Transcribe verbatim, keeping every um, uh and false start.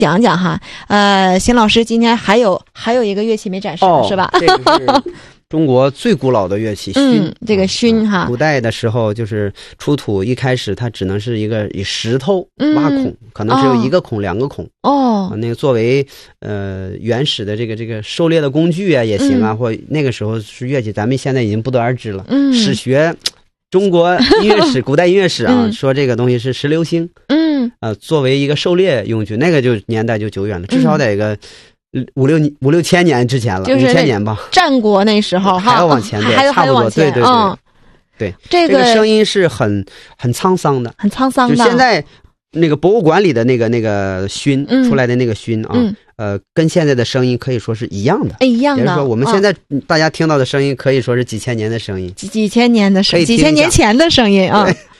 讲讲哈，呃，邢老师今天还有还有一个乐器没展示、哦、是吧？ 这个是中国最古老的乐器埙、 嗯，这个埙哈、 啊，古代的时候就是出土，一开始它只能是一个以石头挖孔，嗯、可能只有一个孔、哦、两个孔哦、 啊，那个作为呃原始的这个这个狩猎的工具啊也行啊，嗯、或那个时候是乐器，咱们现在已经不得而知了。嗯，史学中国音乐史古代音乐史啊、嗯、说这个东西是石榴星，嗯，呃，作为一个狩猎用具，那个就年代就久远了，至少得个。五六五六千年之前了， 就是五千年吧， 战国那时候哈， 还要往前，对， 还差不多，对对对， 嗯、 对， 这个、 这个声音是很很沧桑的， 很沧桑的。 就现在那个博物馆里的那个那个埙、嗯、出来的那个埙啊、嗯，呃，跟现在的声音可以说是一样的， 一样的。 也就是说，我们现在大家听到的声音可以说是几千年的声音， 几几千年的声音，几千年前的声音啊。